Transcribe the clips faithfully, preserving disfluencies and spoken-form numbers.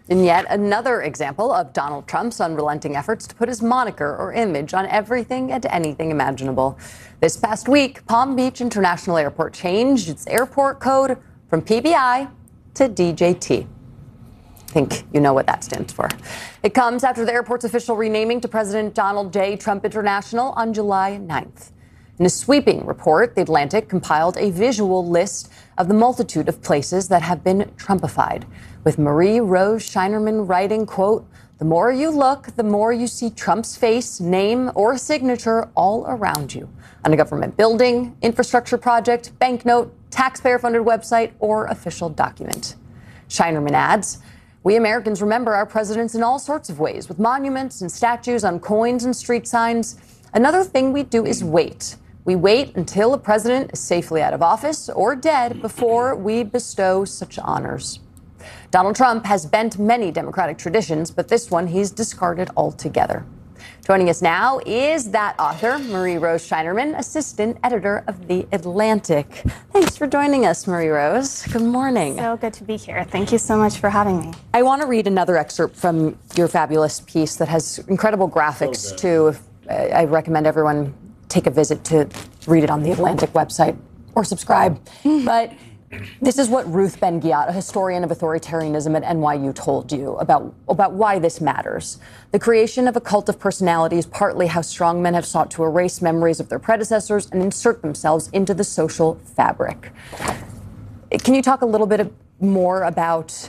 And yet another example of Donald Trump's unrelenting efforts to put his moniker or image on everything and anything imaginable. This past week, Palm Beach International Airport changed its airport code from P B I to D J T. I think you know what that stands for. It comes after the airport's official renaming to President Donald J. Trump International on July ninth. In a sweeping report, The Atlantic compiled a visual list of the multitude of places that have been Trumpified, with Marie Rose Scheinerman writing, quote, "The more you look, the more you see Trump's face, name, or signature all around you on a government building, infrastructure project, banknote, taxpayer-funded website, or official document." Scheinerman adds, "We Americans remember our presidents in all sorts of ways, with monuments and statues on coins and street signs. Another thing we do is wait. We wait until a president is safely out of office or dead before we bestow such honors." Donald Trump has bent many Democratic traditions, but this one he's discarded altogether. Joining us now is that author, Marie Rose Scheinerman, assistant editor of The Atlantic. Thanks for joining us, Marie Rose. Good morning. So good to be here. Thank you so much for having me. I want to read another excerpt from your fabulous piece that has incredible graphics, too. I recommend everyone take a visit to read it on the Atlantic website or subscribe. But this is what Ruth Ben-Ghiat, a historian of authoritarianism at N Y U, told you about, about why this matters. The creation of a cult of personality is partly how strongmen have sought to erase memories of their predecessors and insert themselves into the social fabric. Can you talk a little bit more about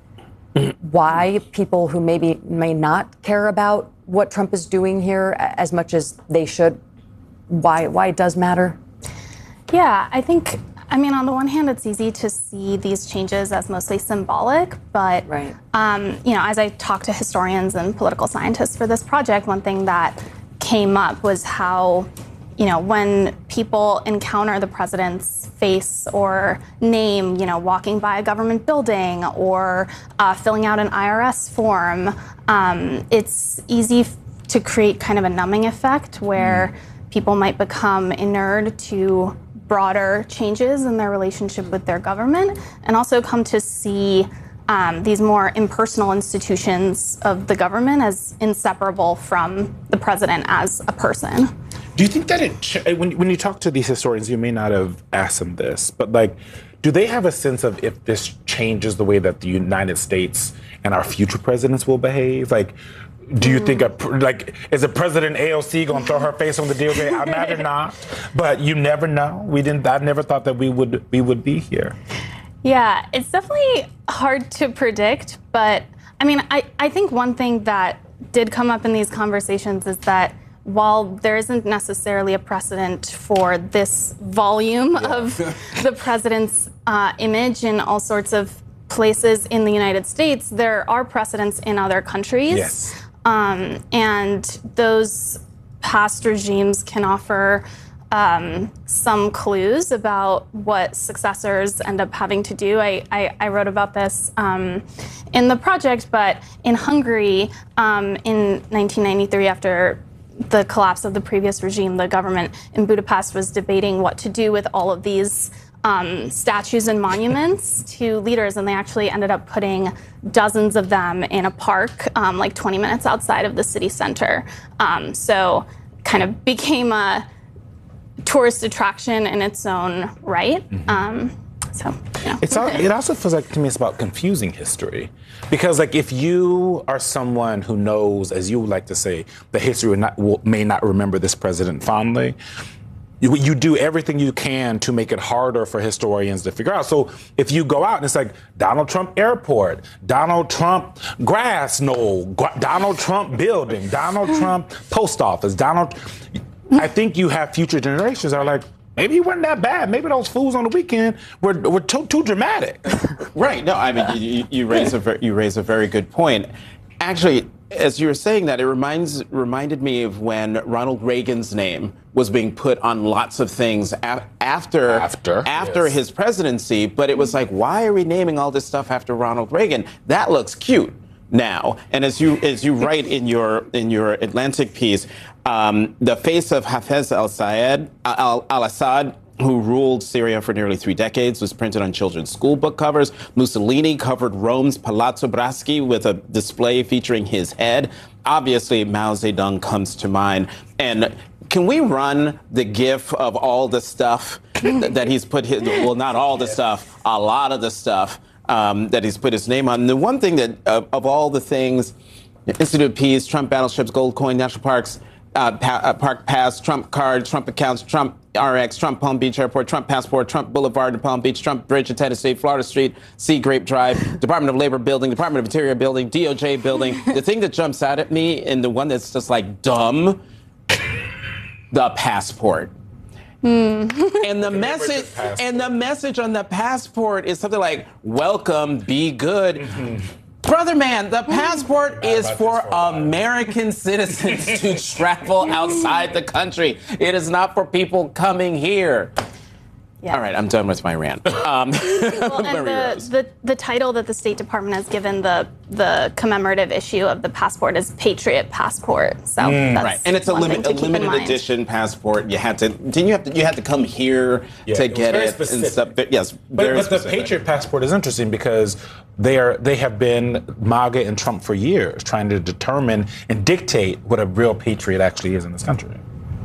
why people who maybe may not care about what Trump is doing here as much as they should, why why it does matter? Yeah, I think, I mean, on the one hand, it's easy to see these changes as mostly symbolic, but, right. um, you know, as I talked to historians and political scientists for this project, one thing that came up was how, you know, when people encounter the president's face or name, you know, walking by a government building or uh, filling out an I R S form, um, it's easy f- to create kind of a numbing effect where mm. people might become inured to broader changes in their relationship with their government and also come to see um, these more impersonal institutions of the government as inseparable from the president as a person. Do you think that it, when, when you talk to these historians, you may not have asked them this, but like, do they have a sense of if this changes the way that the United States and our future presidents will behave? Like, do you mm. think, a, like, is a President A O C going to throw her face on the D O J? I imagine not, but you never know. We didn't, I never thought that we would, we would be here. Yeah, it's definitely hard to predict, but I mean, I, I think one thing that did come up in these conversations is that while there isn't necessarily a precedent for this volume yeah. of the president's uh, image in all sorts of places in the United States, there are precedents in other countries. Yes. Um, and those past regimes can offer um, some clues about what successors end up having to do. I, I, I wrote about this um, in the project, but in Hungary um, in nineteen ninety-three, after the collapse of the previous regime, the government in Budapest was debating what to do with all of these um, statues and monuments to leaders, and they actually ended up putting dozens of them in a park, um, like twenty minutes outside of the city center. Um, so kind of became a tourist attraction in its own right. Mm-hmm. Um, So, you know. It's all, it also feels like to me it's about confusing history, because like if you are someone who knows, as you would like to say, the history will not, will, may not remember this president fondly, you, you do everything you can to make it harder for historians to figure out. So if you go out and it's like Donald Trump Airport, Donald Trump grass knoll, Donald Trump building, Donald Trump post office, Donald, I think you have future generations that are like, maybe he wasn't that bad. Maybe those fools on the weekend were were too too dramatic. Right. No, I mean, you, you raise a ver- you raise a very good point. Actually, as you were saying that, it reminds reminded me of when Ronald Reagan's name was being put on lots of things a- after after after yes. his presidency. But it was like, why are we naming all this stuff after Ronald Reagan? That looks cute now. And as you as you write in your in your Atlantic piece, um, the face of Hafez al-Sayed al- al-Assad who ruled Syria for nearly three decades, was printed on children's school book covers. Mussolini covered Rome's Palazzo Braschi with a display featuring his head. Obviously, Mao Zedong comes to mind. And can we run the GIF of all the stuff that he's put his, well, not all the stuff, a lot of the stuff um, that he's put his name on. And the one thing that, uh, of all the things, Institute of Peace, Trump battleships, gold coin, national parks, uh, pa- uh, park pass, Trump card, Trump accounts, Trump R X, Trump Palm Beach Airport, Trump passport, Trump Boulevard in Palm Beach, Trump Bridge in Tennessee, Florida Street, Sea Grape Drive, Department of Labor building, Department of Interior building, D O J building. The thing that jumps out at me, and the one that's just like dumb, the passport. Mm. And the message and the message on the passport is something like, welcome, be good. Mm-hmm. Brother man, the passport is for American citizens to travel outside the country. It is not for people coming here. Yeah. All right, I'm done with my rant. Um, well, and the, the, the title that the State Department has given the the commemorative issue of the passport is Patriot Passport. So mm. that's right, and it's a, limit, a limited edition passport. You had to didn't you have to you had to come here yeah, to get it, it and stuff. Yes, but, very but the Patriot Passport is interesting because they are they have been MAGA and Trump for years trying to determine and dictate what a real patriot actually is in this country.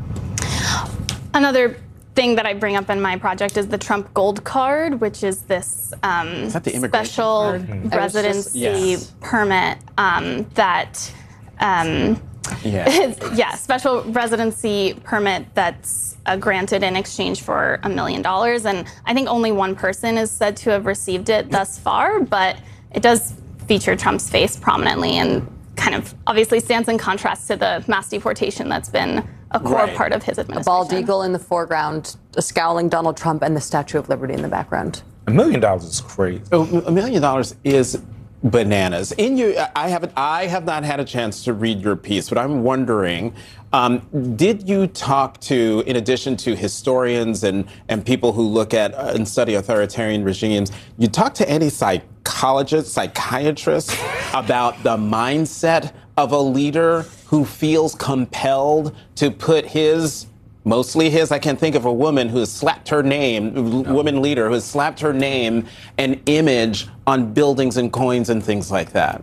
Another thing that I bring up in my project is the Trump Gold Card, which is this um, is that the special card? residency just, yes. permit um, that, um, yeah. is, yeah, special residency permit that's uh, granted in exchange for a million dollars. And I think only one person is said to have received it thus far, but it does feature Trump's face prominently and kind of obviously stands in contrast to the mass deportation that's been a core right. part of his administration. A bald eagle in the foreground, a scowling Donald Trump, and the Statue of Liberty in the background. A million dollars is crazy. Oh, a million dollars is bananas. In you, I haven't. I have not had a chance to read your piece, but I'm wondering, um, did you talk to, in addition to historians and and people who look at uh, and study authoritarian regimes, you talk to any psychologists, psychiatrists about the mindset of a leader who feels compelled to put his, mostly his, I can't think of a woman who has slapped her name, no. woman leader who has slapped her name and image on buildings and coins and things like that?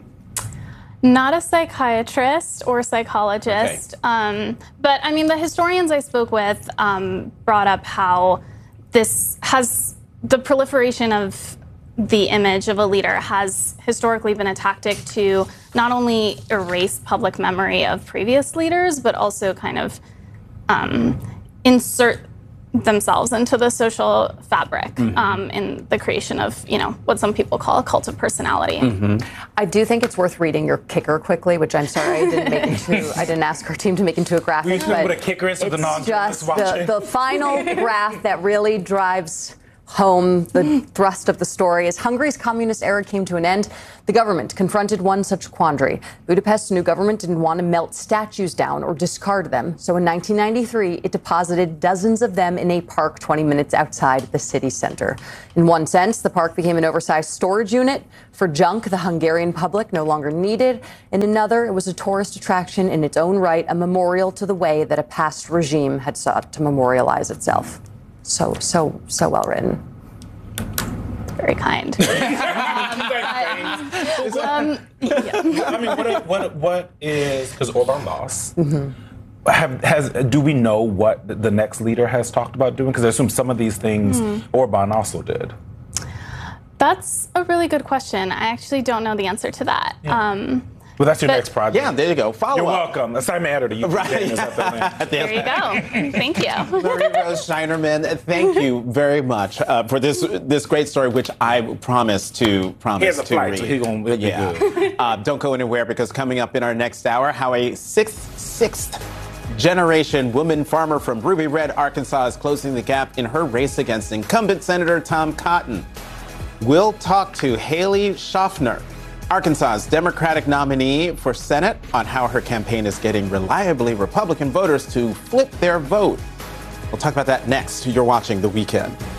Not a psychiatrist or psychologist, okay. um, but I mean, the historians I spoke with um, brought up how this has, the proliferation of the image of a leader has historically been a tactic to not only erase public memory of previous leaders, but also kind of um, insert themselves into the social fabric mm-hmm. um, in the creation of, you know, what some people call a cult of personality. Mm-hmm. I do think it's worth reading your kicker quickly, which I'm sorry I didn't make into, I didn't ask our team to make into a graphic. We should put a kicker in so the non-journalists watching. The, the final graph that really drives home the thrust of the story. As Hungary's communist era came to an end, the government confronted one such quandary. Budapest's new government didn't want to melt statues down or discard them, so in nineteen ninety-three, it deposited dozens of them in a park twenty minutes outside the city center. In one sense, the park became an oversized storage unit for junk the Hungarian public no longer needed. In another, it was a tourist attraction in its own right, a memorial to the way that a past regime had sought to memorialize itself. So, so, so well written. Very kind. um, yeah. I mean, what, what, what is, because Orban lost, mm-hmm. have, has, do we know what the next leader has talked about doing? Because I assume some of these things mm-hmm. Orban also did. That's a really good question. I actually don't know the answer to that. Yeah. Um, Well, that's your but, next project. Yeah, there you go. Follow You're up. welcome. Assignment editor. You right. There you go. Thank you. Marie-Rose Scheinerman, thank you very much uh, for this this great story, which I promise to promise he has a to flight, read. So he's gonna yeah. be good. Uh, don't go anywhere, because coming up in our next hour, how a sixth sixth generation woman farmer from Ruby Red, Arkansas, is closing the gap in her race against incumbent Senator Tom Cotton. We'll talk to Haley Schaffner, Arkansas's Democratic nominee for Senate, on how her campaign is getting reliably Republican voters to flip their vote. We'll talk about that next. You're watching The Weekend.